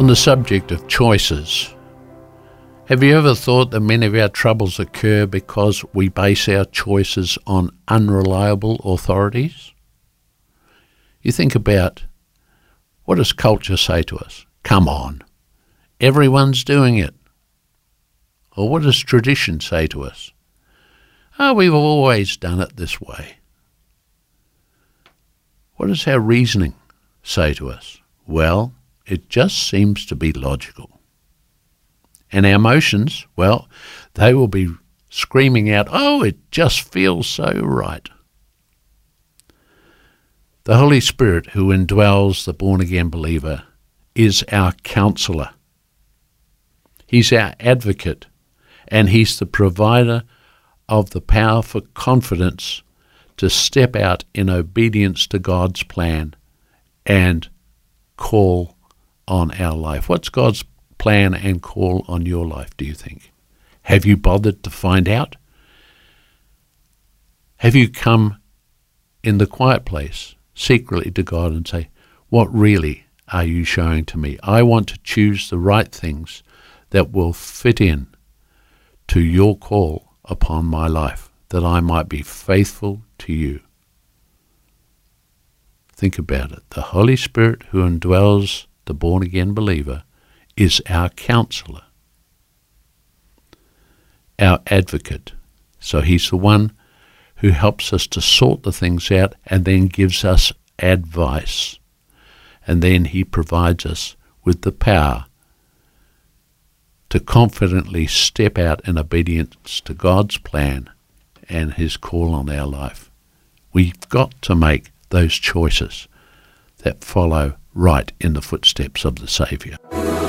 On the subject of choices, have you ever thought that many of our troubles occur because we base our choices on unreliable authorities? You think about, what does culture say to us? Come on, everyone's doing it. Or what does tradition say to us? Oh, we've always done it this way. What does our reasoning say to us? Well, it just seems to be logical. And our emotions, well, they will be screaming out, oh, it just feels so right. The Holy Spirit who indwells the born-again believer is our counselor. He's our advocate, and he's the provider of the power for confidence to step out in obedience to God's plan and call on our life. What's God's plan and call on your life, do you think? Have you bothered to find out? Have you come in the quiet place secretly to God and say, what really are you showing to me? I want to choose the right things that will fit in to your call upon my life, that I might be faithful to you. Think about it. The Holy Spirit who indwells the born-again believer is our counselor, our advocate. So he's the one who helps us to sort the things out and then gives us advice. And then he provides us with the power to confidently step out in obedience to God's plan and his call on our life. We've got to make those choices that follow right in the footsteps of the Saviour.